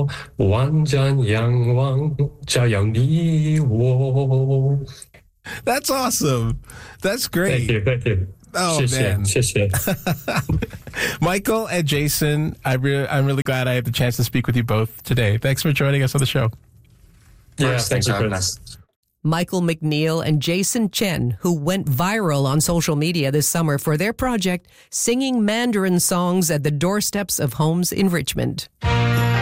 我，万丈仰望，照耀你我。 That's awesome. That's great. Thank you. Oh, 谢谢 man. 谢谢。 Michael and Jason, I'm really glad I had the chance to speak with you both today. Thanks for joining us on the show. Yeah, Thanks thank for you, having Chris. us. Michael McNeil and Jason Chen, who went viral on social media this summer for their project, singing Mandarin songs at the doorsteps of homes in Richmond.